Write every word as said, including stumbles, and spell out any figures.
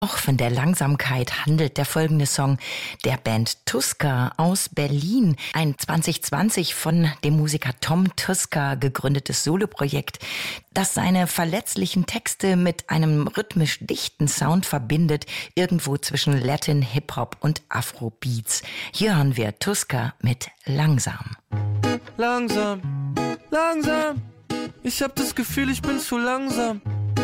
Auch von der Langsamkeit handelt der folgende Song der Band Tuska aus Berlin. Ein zwanzig zwanzig von dem Musiker Tom Tuska gegründetes Soloprojekt, das seine verletzlichen Texte mit einem rhythmisch dichten Sound verbindet, irgendwo zwischen Latin, Hip-Hop und Afrobeats. Hier hören wir Tuska mit Langsam. Langsam, langsam, ich hab das Gefühl, ich bin zu langsam.